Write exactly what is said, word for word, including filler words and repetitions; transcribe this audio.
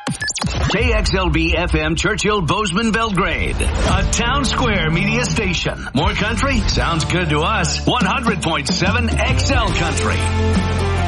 K X L B F M Churchill Bozeman Belgrade, a Town Square media station. More country? Sounds good to us. one hundred point seven X L Country.